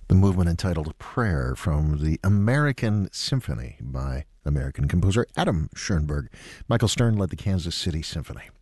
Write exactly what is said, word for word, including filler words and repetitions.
The movement entitled Prayer from the American Symphony by American composer Adam Schoenberg. Michael Stern led the Kansas City Symphony.